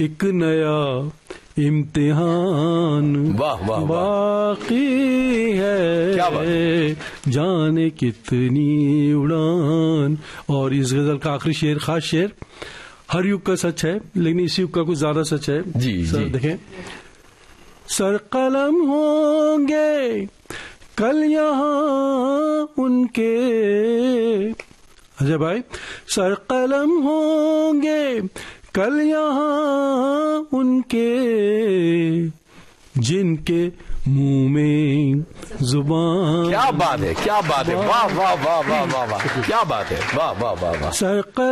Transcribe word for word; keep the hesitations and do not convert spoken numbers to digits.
एक नया इम्तिहान वाह वाह बाकी है, क्या बात है? जाने कितनी उड़ान। और इस गजल का आखिरी शेर, खास शेर, हर युग का सच है लेकिन इस युग का कुछ ज्यादा सच है। जी जी देखें, सर कलम होंगे कल यहाँ उनके, अजय भाई, सर कलम होंगे कल यहाँ उनके, जिनके मुंह में जुबान। क्या बात है, क्या बात है, वाह वाह वाह वाह वाह वाह, क्या बात है, वाह वाह वाह वाह। सर